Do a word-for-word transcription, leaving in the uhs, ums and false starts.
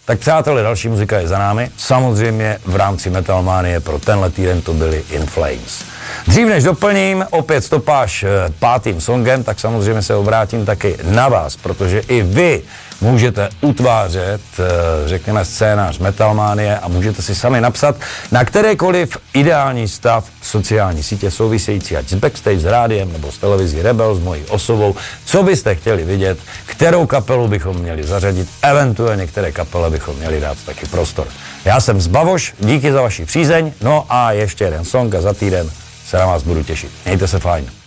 Tak přátelé, další muzika je za námi. Samozřejmě v rámci Metalmanie pro tenhle týden to byly In Flames. Dřív než doplním opět stopáž pátým songem, tak samozřejmě se obrátím taky na vás, protože i vy můžete utvářet, řekněme, scénář Metalmanie a můžete si sami napsat na kterékoliv ideální stav sociální sítě související ať s Backstage, s rádiem nebo s televizí Rebel, s mojí osobou, co byste chtěli vidět, kterou kapelu bychom měli zařadit, eventuálně které kapele bychom měli dát taky prostor. Já jsem Zbavoš, díky za vaši přízeň, no a ještě jeden song a za týden se na vás budu těšit. Mějte se fajn.